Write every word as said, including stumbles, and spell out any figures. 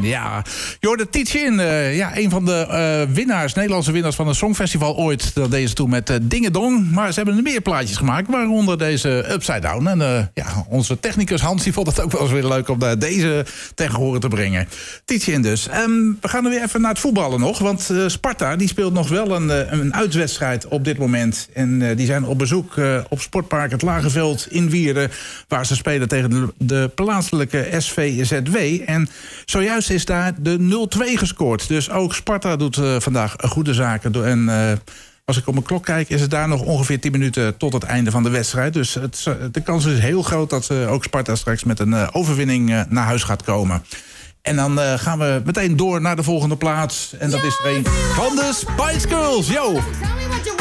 Ja, je hoorde Tietjen, uh, ja, een van de uh, winnaars, Nederlandse winnaars van het Songfestival ooit. Dat deden ze toen met uh, Dingedong. Maar ze hebben er meer plaatjes gemaakt, waaronder deze Upside Down. En uh, ja, onze technicus Hans die vond het ook wel eens weer leuk om uh, deze tegen horen te brengen. Tietjen dus. Um, we gaan er weer even naar het voetballen nog. Want uh, Sparta die speelt nog wel een, uh, een uitwedstrijd op dit moment. En uh, die zijn op bezoek uh, op Sportpark Het Lageveld in Wieren, waar ze spelen tegen de, de plaatselijke S V Z W. En zojuist is daar de nul twee gescoord. Dus ook Sparta doet uh, vandaag goede zaken. En uh, als ik op mijn klok kijk, is het daar nog ongeveer tien minuten tot het einde van de wedstrijd. Dus het, de kans is heel groot dat uh, ook Sparta straks met een uh, overwinning uh, naar huis gaat komen. En dan uh, gaan we meteen door naar de volgende plaats. En dat is er een van de Spice Girls. Yo!